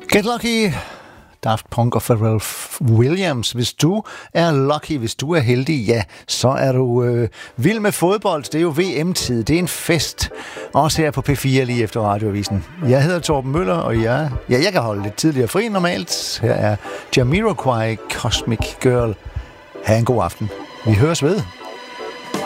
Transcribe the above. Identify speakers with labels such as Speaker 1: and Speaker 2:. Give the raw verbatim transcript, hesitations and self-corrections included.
Speaker 1: Get Lucky, Daft Punk og Pharrell Williams. Hvis du er lucky, hvis du er heldig, ja, så er du øh, vild med fodbold. Det er jo V M-tid, det er en fest. Også her på P fire lige efter radioavisen. Jeg hedder Torben Møller, og jeg, ja, jeg kan holde lidt tidligere fri normalt. Her er Jamiroquai, Cosmic Girl. Ha' en god aften. Vi høres ved.